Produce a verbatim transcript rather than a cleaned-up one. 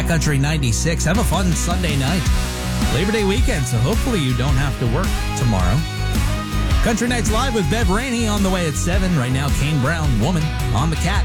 Cat Country ninety-six. Have a fun Sunday night. Labor Day weekend, so hopefully you don't have to work tomorrow. Country Nights Live with Bev Rainey on the way at seven. Right now, Kane Brown, Woman, on the Cat.